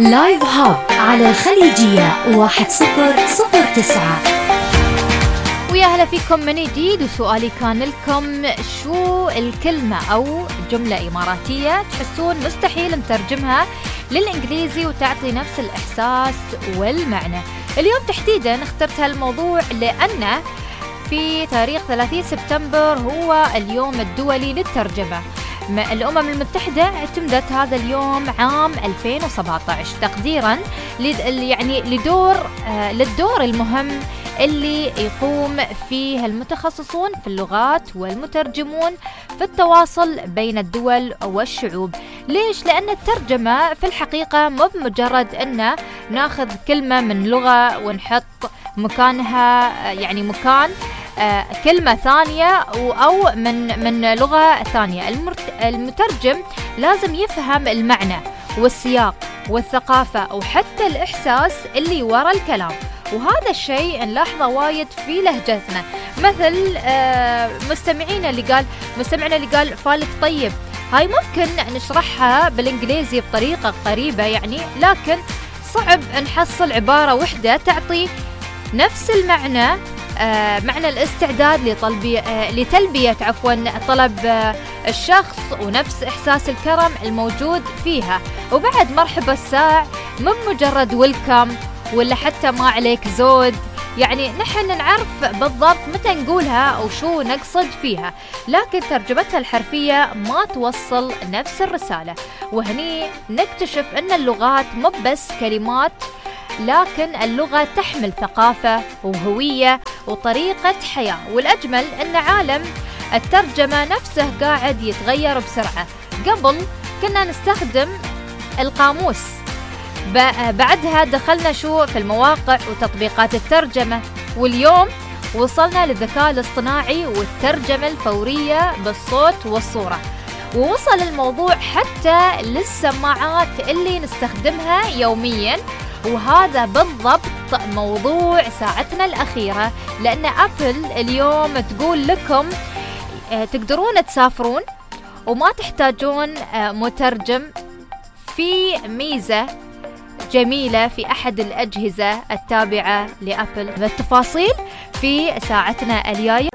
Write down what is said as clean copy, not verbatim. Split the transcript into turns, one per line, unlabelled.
لايف هاب على خليجية 1009.
ويا هلا فيكم من جديد. وسؤالي كان لكم: شو الكلمة أو جملة إماراتية تحسون مستحيل نترجمها للإنجليزي وتعطي نفس الإحساس والمعنى؟ اليوم تحديدا اخترت هالموضوع لأنه في تاريخ 30 سبتمبر هو اليوم الدولي للترجمة. الأمم المتحدة اعتمدت هذا اليوم عام 2017 تقديرا للدور المهم اللي يقوم فيه المتخصصون في اللغات والمترجمون في التواصل بين الدول والشعوب. ليش؟ لأن الترجمة في الحقيقة مو بمجرد أن ناخذ كلمة من لغة ونحط مكانها مكان كلمة ثانية أو من لغة ثانية. المترجم لازم يفهم المعنى والسياق والثقافة وحتى الإحساس اللي وراء الكلام، وهذا الشيء نلاحظه وايد في لهجتنا. مثل مستمعنا اللي قال فالك طيب، هاي ممكن نشرحها بالإنجليزي بطريقة قريبة لكن صعب نحصل عبارة واحدة تعطي نفس المعنى، معنى الاستعداد لتلبية طلب الشخص ونفس إحساس الكرم الموجود فيها. وبعد مرحبا الساع مو مجرد ويلكم ولا حتى ما عليك زود، نحن نعرف بالضبط متى نقولها أو شو نقصد فيها، لكن ترجمتها الحرفية ما توصل نفس الرسالة. وهني نكتشف أن اللغات مو بس كلمات، لكن اللغة تحمل ثقافة وهوية وطريقة حياة. والأجمل أن عالم الترجمة نفسه قاعد يتغير بسرعة. قبل كنا نستخدم القاموس، بعدها دخلنا في المواقع وتطبيقات الترجمة، واليوم وصلنا للذكاء الاصطناعي والترجمة الفورية بالصوت والصورة، ووصل الموضوع حتى للسماعات اللي نستخدمها يومياً. وهذا بالضبط موضوع ساعتنا الأخيرة، لأن أبل اليوم تقول لكم تقدرون تسافرون وما تحتاجون مترجم. في ميزة جميلة في أحد الأجهزة التابعة لأبل. التفاصيل في ساعتنا الجاية.